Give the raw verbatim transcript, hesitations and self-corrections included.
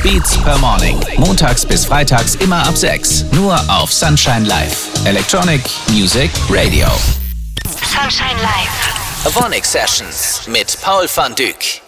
Beats per Morning. Montags bis freitags immer ab sechs. Nur auf Sunshine Live. Electronic Music Radio. Sunshine Live. Avonic Sessions mit Paul van Dyk.